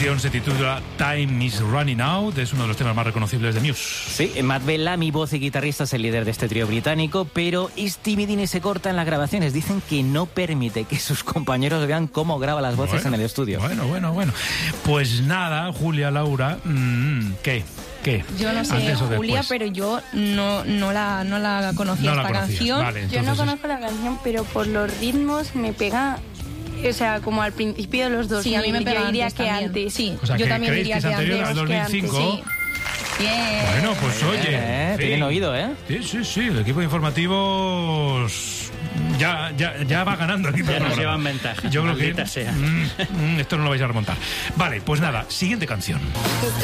canción se titula Time is Running Out, es uno de los temas más reconocibles de Muse. Sí, Matt Bellamy, voz y guitarrista, es el líder de este trío británico, pero Stevie Dean se corta en las grabaciones. Dicen que no permite que sus compañeros vean cómo graba las voces en el estudio. Bueno. Pues nada, Julia, Laura, ¿qué? Yo no sé, Julia, pero yo no la conocía esta canción. Vale, yo no conozco la canción, pero por los ritmos me pega, o sea, como al principio de los 2000. Sí, a mí me pega. Yo diría antes que también. antes. Sí, o sea, yo también ¿creéis diría que es que anterior antes. al 2005? Sí. Bien. Bueno, pues oye. Tienen oído, ¿eh? Sí, el equipo de informativos ya va ganando aquí. Ya nos llevan ventaja. Yo creo que sea. esto no lo vais a remontar. Vale, pues nada, siguiente canción.